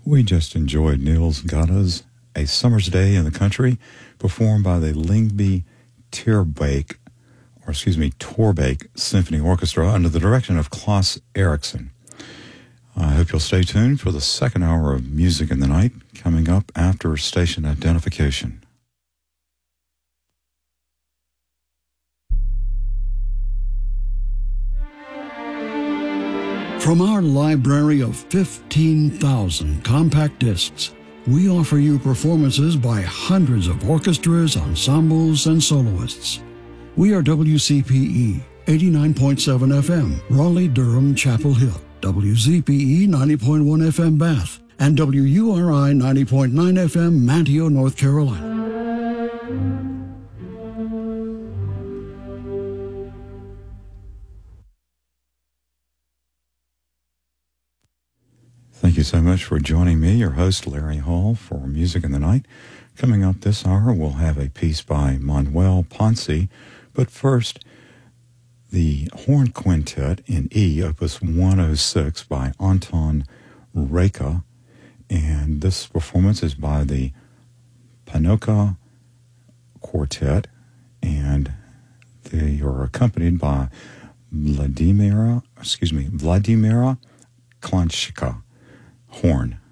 We just enjoyed Niels Gada's A Summer's Day in the Country, performed by the Lyngby Torbake Symphony Orchestra under the direction of Claes Eriksson. I hope you'll stay tuned for the second hour of Music in the Night, coming up after station identification. From our library of 15,000 compact discs, we offer you performances by hundreds of orchestras, ensembles, and soloists. We are WCPE 89.7 FM, Raleigh-Durham, Chapel Hill, WZPE 90.1 FM, Bath, and WURI 90.9 FM, Manteo, North Carolina. Thank you so much for joining me, your host, Larry Hall, for Music in the Night. Coming up this hour, we'll have a piece by Manuel Ponce, but first, the Horn Quintet in E, Opus 106 by Anton Reka, and this performance is by the Panoka Quartet, and they are accompanied by Vladimira Klanchika, horn.